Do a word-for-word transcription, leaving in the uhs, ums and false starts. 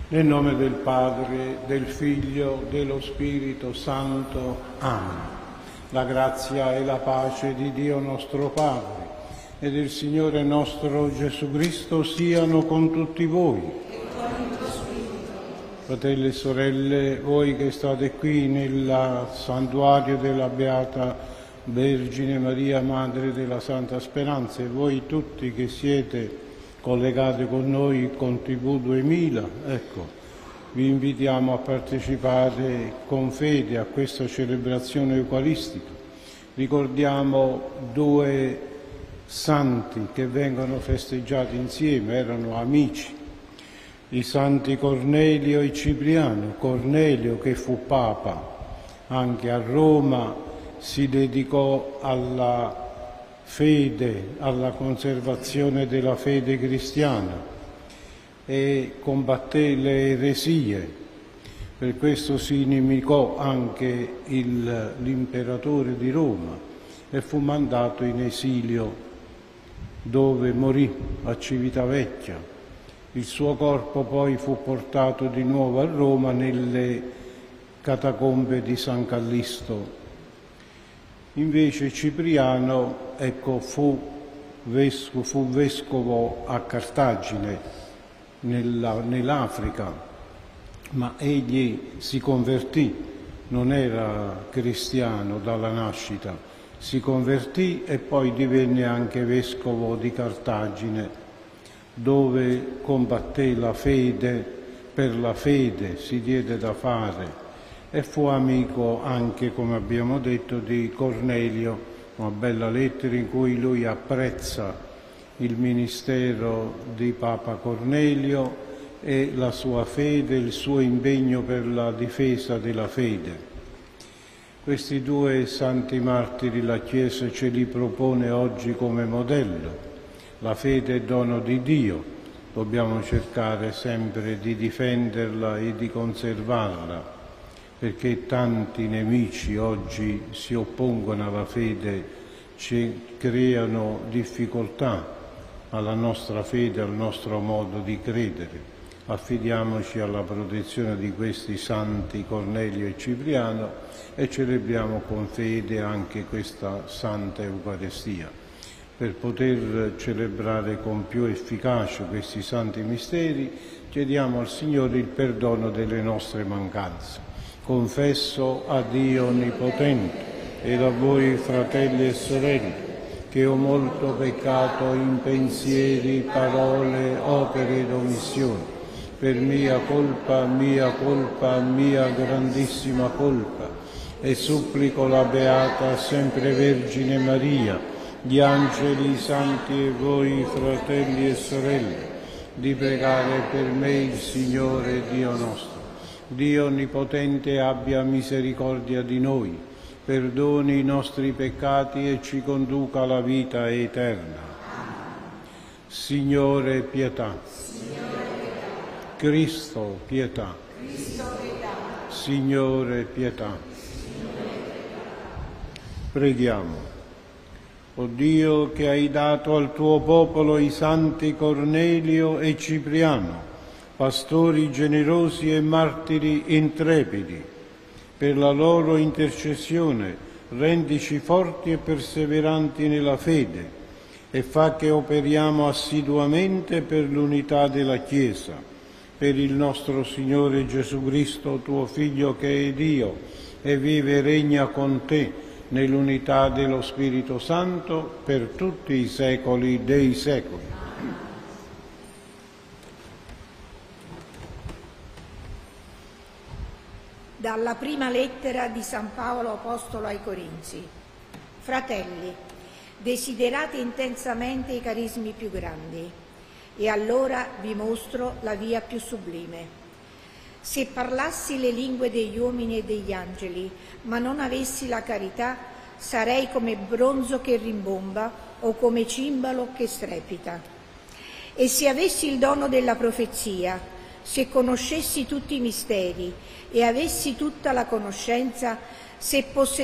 Nel nome del Padre, del Figlio, dello Spirito Santo. Amen. La grazia e la pace di Dio nostro Padre e del Signore nostro Gesù Cristo siano con tutti voi. Fratelli e sorelle, voi che state qui nel santuario della Beata Vergine Maria, Madre della Santa Speranza, e voi tutti che siete collegati con noi con tivù duemila, ecco, vi invitiamo a partecipare con fede a questa celebrazione eucaristica. Ricordiamo due santi che vengono festeggiati insieme, erano amici, i santi Cornelio e Cipriano. Cornelio, che fu papa anche a Roma, si dedicò alla fede, alla conservazione della fede cristiana e combatté le eresie. Per questo si inimicò anche il, l'imperatore di Roma e fu mandato in esilio, dove morì a Civitavecchia. Il suo corpo poi fu portato di nuovo a Roma nelle catacombe di San Callisto. Invece Cipriano, ecco, fu vescovo, fu vescovo a Cartagine, nella, nell'Africa, ma egli si convertì, non era cristiano dalla nascita, si convertì e poi divenne anche vescovo di Cartagine, dove combatté la fede, per la fede si diede da fare, e fu amico anche, come abbiamo detto, di Cornelio, una bella lettera in cui lui apprezza il ministero di Papa Cornelio e la sua fede, il suo impegno per la difesa della fede. Questi due santi martiri la Chiesa ce li propone oggi come modello. La fede è dono di Dio, dobbiamo cercare sempre di difenderla e di conservarla, perché tanti nemici oggi si oppongono alla fede, ci creano difficoltà alla nostra fede, al nostro modo di credere. Affidiamoci alla protezione di questi santi Cornelio e Cipriano e celebriamo con fede anche questa Santa Eucaristia. Per poter celebrare con più efficacia questi santi misteri, chiediamo al Signore il perdono delle nostre mancanze. Confesso a Dio Onnipotente ed a voi, fratelli e sorelle, che ho molto peccato in pensieri, parole, opere ed omissioni, per mia colpa, mia colpa, mia grandissima colpa, e supplico la Beata Sempre Vergine Maria, gli angeli, i santi e voi, fratelli e sorelle, di pregare per me il Signore Dio nostro. Dio Onnipotente abbia misericordia di noi, perdoni i nostri peccati e ci conduca alla vita eterna. Signore, pietà. Cristo, pietà. Signore, pietà. Preghiamo. O Dio, che hai dato al tuo popolo i santi Cornelio e Cipriano, pastori generosi e martiri intrepidi, per la loro intercessione rendici forti e perseveranti nella fede e fa che operiamo assiduamente per l'unità della Chiesa, per il nostro Signore Gesù Cristo, tuo Figlio, che è Dio e vive e regna con te nell'unità dello Spirito Santo per tutti i secoli dei secoli. Dalla prima lettera di San Paolo Apostolo ai Corinzi. Fratelli, desiderate intensamente i carismi più grandi, e allora vi mostro la via più sublime. Se parlassi le lingue degli uomini e degli angeli, ma non avessi la carità, sarei come bronzo che rimbomba o come cimbalo che strepita. E se avessi il dono della profezia, se conoscessi tutti i misteri e avessi tutta la conoscenza, se possedessi